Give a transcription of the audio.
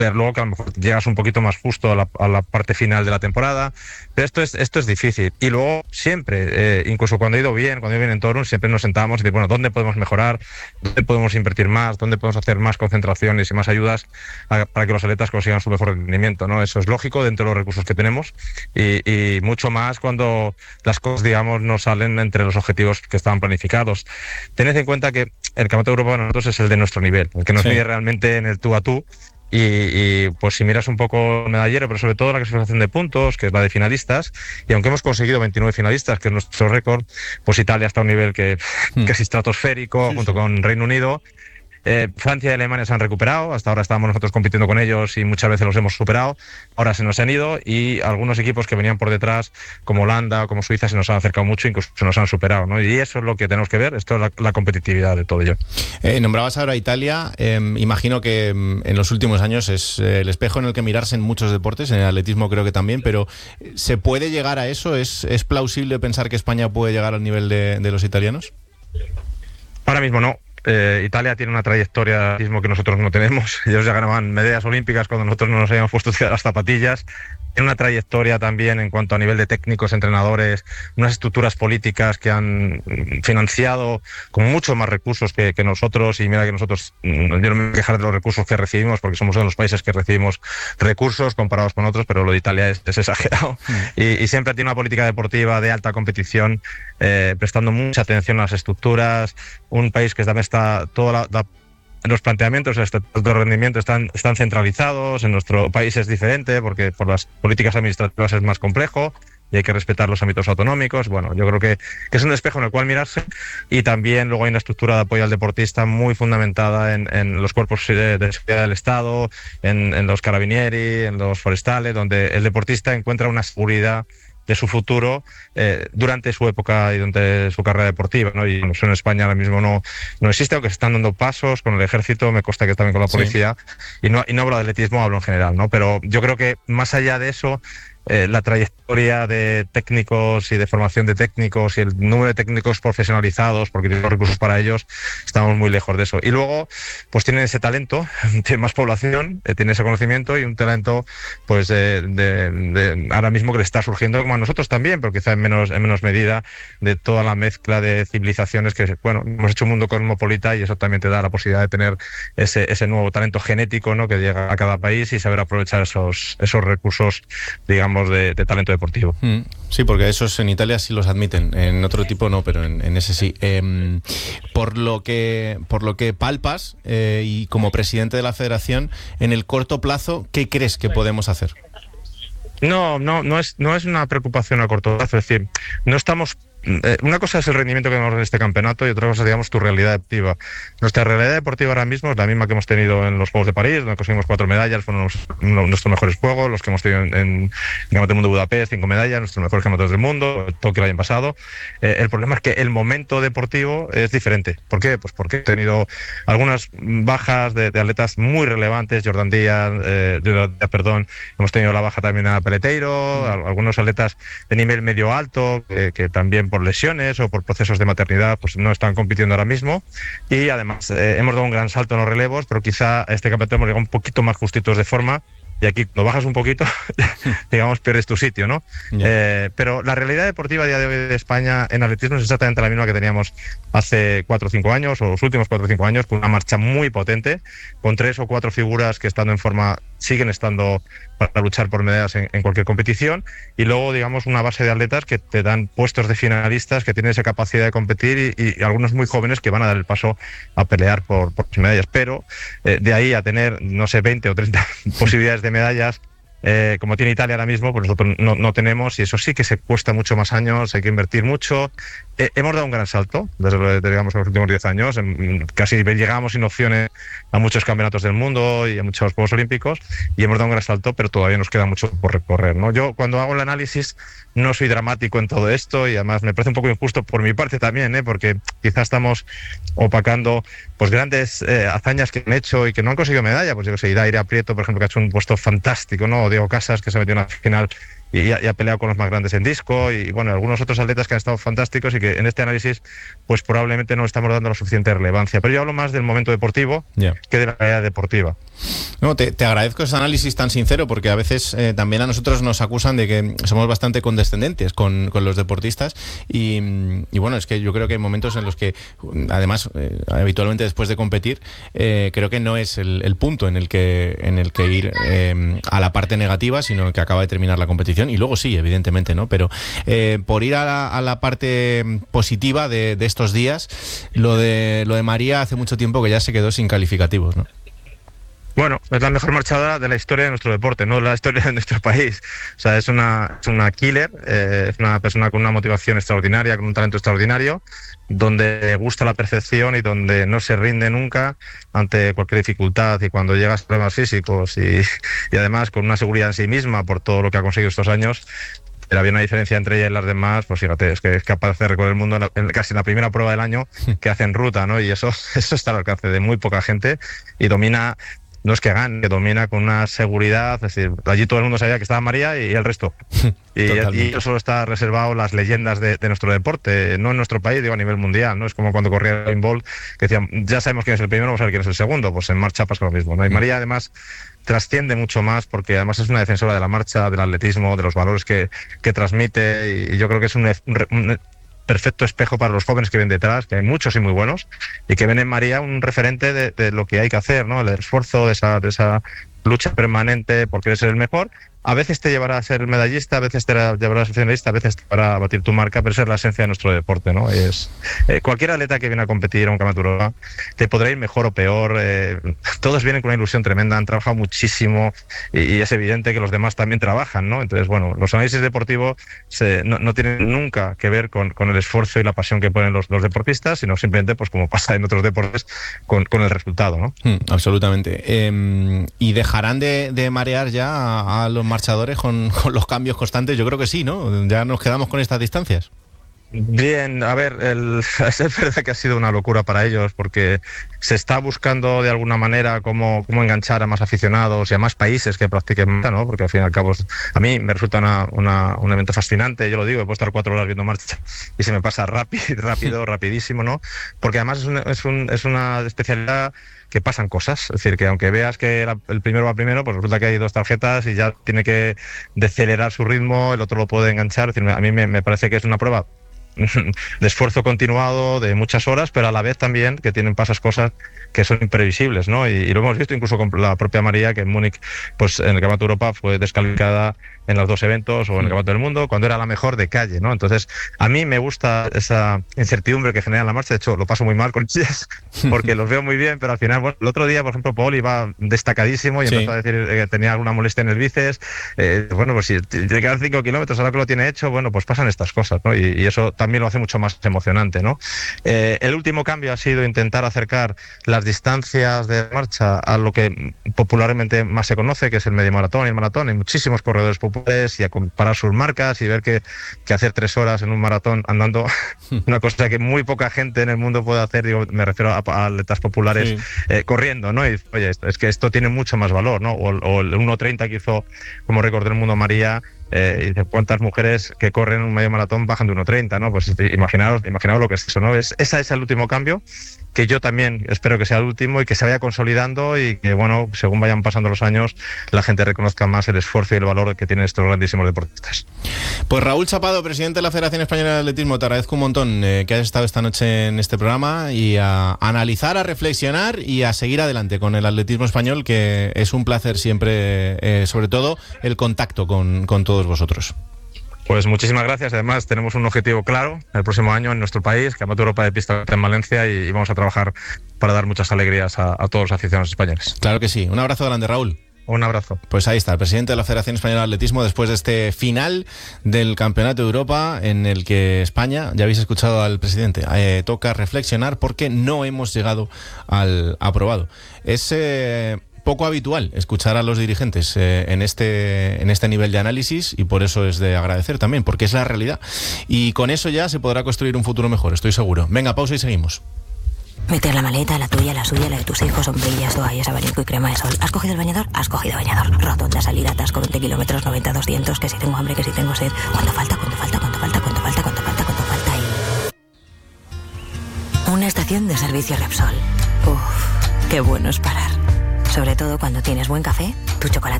ver luego que a lo mejor llegas un poquito más justo a la parte final de la temporada, pero esto es difícil. Y luego siempre, incluso cuando ha ido bien en Torun, siempre nos sentábamos y decimos, bueno, ¿dónde podemos mejorar? ¿Dónde podemos invertir más? ¿Dónde podemos hacer más concentraciones y más ayudas para que los atletas consigan su mejor rendimiento, ¿no? Eso es lógico dentro de los recursos que tenemos y mucho más cuando las cosas, digamos, no salen entre los objetivos que estaban planificados. Tened en cuenta que el Campeonato de Europa para nosotros es el de nuestro nivel, el que nos mide realmente en el tú a tú. Y pues si miras un poco el medallero, pero sobre todo la clasificación de puntos, que es la de finalistas, y aunque hemos conseguido 29 finalistas, que es nuestro récord, pues Italia está a un nivel que es estratosférico, junto con Reino Unido. Francia y Alemania se han recuperado, hasta ahora estábamos nosotros compitiendo con ellos y muchas veces los hemos superado, ahora se nos han ido y algunos equipos que venían por detrás, como Holanda o como Suiza, se nos han acercado mucho, incluso se nos han superado, ¿no? Y eso es lo que tenemos que ver, esto es la competitividad de todo ello. Nombrabas ahora Italia, imagino que en los últimos años es el espejo en el que mirarse en muchos deportes, en el atletismo creo que también, pero ¿se puede llegar a eso? ¿Es plausible pensar que España puede llegar al nivel de los italianos? Ahora mismo no. Italia tiene una trayectoria de atletismo que nosotros no tenemos. Ellos ya ganaban medallas olímpicas cuando nosotros no nos habíamos puesto las zapatillas. Tiene una trayectoria también en cuanto a nivel de técnicos, entrenadores, unas estructuras políticas que han financiado con mucho más recursos que nosotros. Y mira que nosotros, yo no me voy a quejar de los recursos que recibimos, porque somos uno de los países que recibimos recursos comparados con otros, pero lo de Italia es exagerado. Y siempre tiene una política deportiva de alta competición, prestando mucha atención a las estructuras. Un país que también está toda los planteamientos de rendimiento están centralizados. En nuestro país es diferente porque por las políticas administrativas es más complejo y hay que respetar los ámbitos autonómicos. Bueno, yo creo que es un espejo en el cual mirarse, y también luego hay una estructura de apoyo al deportista muy fundamentada en los cuerpos de seguridad del Estado, en los carabinieri, en los forestales, donde el deportista encuentra una seguridad de su futuro durante su época y durante su carrera deportiva, ¿no? Y eso en España ahora mismo no existe, aunque se están dando pasos con el ejército, me consta que también con la policía, y no hablo de atletismo, hablo en general, ¿no? Pero yo creo que más allá de eso, la trayectoria de técnicos y de formación de técnicos y el número de técnicos profesionalizados, porque tienen los recursos para ellos, estamos muy lejos de eso. Y luego, pues tienen ese talento, tienen más población, tienen ese conocimiento y un talento, pues ahora mismo que le está surgiendo, como a nosotros también, pero quizá en menos medida, de toda la mezcla de civilizaciones que, bueno, hemos hecho un mundo cosmopolita y eso también te da la posibilidad de tener ese nuevo talento genético, ¿no?, que llega a cada país y saber aprovechar esos recursos, digamos, de talento deportivo. Sí, porque esos en Italia sí los admiten, en otro tipo no, pero en ese sí. Por lo que palpas, y como presidente de la federación, en el corto plazo, ¿qué crees que podemos hacer? No es una preocupación a corto plazo, es decir, no estamos... una cosa es el rendimiento que tenemos en este campeonato y otra cosa, digamos, tu realidad deportiva. Nuestra realidad deportiva ahora mismo es la misma que hemos tenido en los Juegos de París, donde conseguimos 4 medallas, fueron nuestros mejores juegos, los que hemos tenido en el Campeonato del Mundo de Budapest, 5 medallas, nuestros mejores campeonatos del mundo, Tokio el año pasado. El problema es que el momento deportivo es diferente. ¿Por qué? Pues porque he tenido algunas bajas de atletas muy relevantes, Jordan Díaz, hemos tenido la baja también a Peleteiro, algunos atletas de nivel medio alto, que también por lesiones o por procesos de maternidad pues no están compitiendo ahora mismo, y además hemos dado un gran salto en los relevos, pero quizá a este campeonato hemos llegado un poquito más justitos de forma, y aquí cuando bajas un poquito, digamos, pierdes tu sitio, ¿no? Pero la realidad deportiva a día de hoy de España en atletismo es exactamente la misma que teníamos hace 4 o 5 años, o los últimos 4 o 5 años, con una marcha muy potente, con 3 o 4 figuras que, estando en forma, siguen estando para luchar por medallas en cualquier competición, y luego, digamos, una base de atletas que te dan puestos de finalistas, que tienen esa capacidad de competir, y algunos muy jóvenes que van a dar el paso a pelear por medallas. Pero de ahí a tener, no sé, 20 o 30 posibilidades de medallas, como tiene Italia ahora mismo, pues nosotros no tenemos, y eso sí que se cuesta mucho más años, hay que invertir mucho. Hemos dado un gran salto desde, digamos, los últimos 10 años, casi llegamos sin opciones a muchos campeonatos del mundo y a muchos Juegos Olímpicos, y hemos dado un gran salto, pero todavía nos queda mucho por recorrer, ¿no? Yo, cuando hago el análisis, no soy dramático en todo esto, y además me parece un poco injusto por mi parte también, porque quizás estamos opacando pues grandes hazañas que han hecho y que no han conseguido medalla. Pues yo que sé, Iraire Prieto, por ejemplo, que ha hecho un puesto fantástico, ¿no? O Diego Casas, que se metió en la final y ha peleado con los más grandes en disco, y bueno, algunos otros atletas que han estado fantásticos y que en este análisis pues probablemente no le estamos dando la suficiente relevancia. Pero yo hablo más del momento deportivo que de la calidad deportiva. No, te agradezco ese análisis tan sincero, porque a veces también a nosotros nos acusan de que somos bastante condescendentes con los deportistas y bueno, es que yo creo que hay momentos en los que, además, habitualmente después de competir, creo que no es el punto en el que ir a la parte negativa, sino que acaba de terminar la competición, y luego sí, evidentemente, ¿no? Pero por ir a la parte positiva de estos días, lo de María hace mucho tiempo que ya se quedó sin calificativos, ¿no? Bueno, es la mejor marchadora de la historia de nuestro deporte, no de la historia de nuestro país. O sea, es una killer, es una persona con una motivación extraordinaria, con un talento extraordinario, donde le gusta la perfección y donde no se rinde nunca ante cualquier dificultad, y cuando llegas a problemas físicos y además con una seguridad en sí misma por todo lo que ha conseguido estos años. Pero había una diferencia entre ella y las demás, pues fíjate, es que es capaz de recorrer el mundo casi en la primera prueba del año que hace en ruta, ¿no? Y eso está al alcance de muy poca gente, y domina. No es que gane, que domina con una seguridad, es decir, allí todo el mundo sabía que estaba María y el resto. Y eso solo está reservado las leyendas de nuestro deporte, no en nuestro país, digo a nivel mundial, ¿no? Es como cuando corría Usain Bolt, que decían, ya sabemos quién es el primero, vamos a ver quién es el segundo. Pues en marcha pasa lo mismo, ¿no? Y María además trasciende mucho más, porque además es una defensora de la marcha, del atletismo, de los valores que transmite, y yo creo que es un perfecto espejo para los jóvenes que ven detrás, que hay muchos y muy buenos, y que ven en María un referente de lo que hay que hacer, ¿no? El esfuerzo, de esa lucha permanente por querer ser el mejor. A veces te llevará a ser medallista, a veces te llevará a ser finalista, a veces te llevará a batir tu marca, pero esa es la esencia de nuestro deporte, ¿no? Cualquier atleta que viene a competir a un campeonato de Europa te podrá ir mejor o peor. Todos vienen con una ilusión tremenda, han trabajado muchísimo, y es evidente que los demás también trabajan, ¿no? Entonces, bueno, los análisis deportivos no tienen nunca que ver con el esfuerzo y la pasión que ponen los deportistas, sino simplemente, pues como pasa en otros deportes, con el resultado, ¿no? Absolutamente. ¿Y dejarán de marear ya a los marchadores con los cambios constantes? Yo creo que sí, ¿no? Ya nos quedamos con estas distancias. Bien, a ver, es verdad que ha sido una locura para ellos, porque se está buscando de alguna manera cómo enganchar a más aficionados y a más países que practiquen, ¿no? Porque al fin y al cabo a mí me resulta un evento fascinante. Yo lo digo, puedo estar 4 horas viendo marcha y se me pasa rápido, rapidísimo, ¿no? Porque además es una especialidad que pasan cosas, es decir, que aunque veas que el primero va primero, pues resulta que hay 2 tarjetas y ya tiene que decelerar su ritmo, el otro lo puede enganchar. Es decir, a mí me parece que es una prueba de esfuerzo continuado, de muchas horas, pero a la vez también que pasan cosas que son imprevisibles, ¿no? Y lo hemos visto incluso con la propia María, que en Múnich, pues en el Campeonato de Europa fue descalificada en los 2 eventos, o en el Campeonato del Mundo, cuando era la mejor de calle, ¿no? Entonces, a mí me gusta esa incertidumbre que genera la marcha. De hecho, lo paso muy mal con ellas, porque los veo muy bien, pero al final, bueno, el otro día, por ejemplo, Paul iba destacadísimo y empezó a decir que tenía alguna molestia en el bíceps. Bueno, pues si tiene que dar 5 kilómetros, ahora que lo tiene hecho, bueno, pues pasan estas cosas, ¿no? Y eso también lo hace mucho más emocionante, ¿no? El último cambio ha sido intentar acercar las distancias de marcha a lo que popularmente más se conoce, que es el medio maratón y el maratón. Hay muchísimos corredores populares, y a comparar sus marcas y ver que hacer 3 horas en un maratón andando, una cosa que muy poca gente en el mundo puede hacer, digo, me refiero a atletas populares, corriendo, ¿no? Y oye, es que esto tiene mucho más valor, ¿no? O el 1:30 que hizo como récord del mundo María. Y dice, ¿cuántas mujeres que corren un medio maratón bajan de 1:30, ¿no? Pues imaginaos lo que es eso, ¿no? Ese es el último cambio, que yo también espero que sea el último y que se vaya consolidando, y que, bueno, según vayan pasando los años, la gente reconozca más el esfuerzo y el valor que tienen estos grandísimos deportistas. Pues Raúl Chapado, presidente de la Federación Española de Atletismo, te agradezco un montón que hayas estado esta noche en este programa, y a analizar, a reflexionar y a seguir adelante con el atletismo español, que es un placer siempre, sobre todo el contacto con todos vosotros. Pues muchísimas gracias. Además, tenemos un objetivo claro el próximo año en nuestro país, Campeonato de Europa de Pista en Valencia, y vamos a trabajar para dar muchas alegrías a todos los aficionados españoles. Claro que sí. Un abrazo grande, Raúl. Un abrazo. Pues ahí está, el presidente de la Federación Española de Atletismo, después de este final del Campeonato de Europa, en el que España, ya habéis escuchado al presidente, toca reflexionar porque no hemos llegado al aprobado. Es poco habitual escuchar a los dirigentes en este nivel de análisis, y por eso es de agradecer también, porque es la realidad. Y con eso ya se podrá construir un futuro mejor, estoy seguro. Venga, pausa y seguimos. Meter la maleta, la tuya, la suya, la de tus hijos, sombrillas, toallas, abanico y crema de sol. ¿Has cogido el bañador? Has cogido bañador. Rotonda, salida, atasco, 20 kilómetros, 90, 200, que si tengo hambre, que si tengo sed. ¿Cuánto falta? ¿Cuánto falta? ¿Cuánto falta? ¿Cuánto falta? ¿Cuánto falta? ¿Cuánto falta? Y... una estación de servicio Repsol. Uf, qué bueno es parar. Sobre todo cuando tienes buen café, tu chocolate